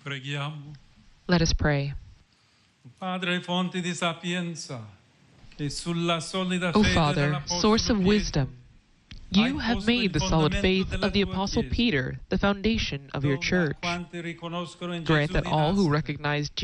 Preghiamo. Let us pray. Padre, fonte di sapienza, che sulla solida O fede Father, dell'Apostolo source of Pietro, wisdom, you have made the solid faith of the Apostle Peter the foundation of your church. Grant that all who recognize